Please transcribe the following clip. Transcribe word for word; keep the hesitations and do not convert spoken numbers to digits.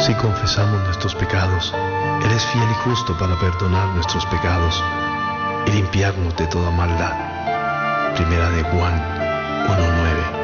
Si confesamos nuestros pecados, Él es fiel y justo para perdonar nuestros pecados y limpiarnos de toda maldad. Primera de Juan uno nueve.